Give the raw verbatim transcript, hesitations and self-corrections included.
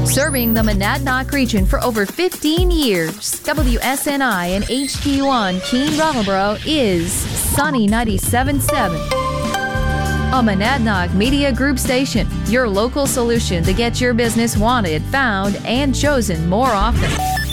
Serving the Monadnock region for over fifteen years, W S N I and H Q one Keene Brattleboro is Sunny ninety-seven point seven. A Monadnock Media Group station, your local solution to get your business wanted, found, and chosen more often.